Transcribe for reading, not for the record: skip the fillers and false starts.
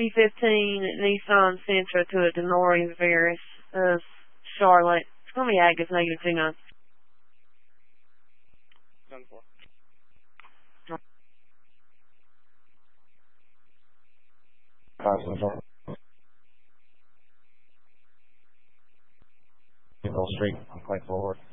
2015 Nissan Sentra to a Denori Veris, Charlotte. It's going to be Agus -29. 10-4. Go straight, quite forward.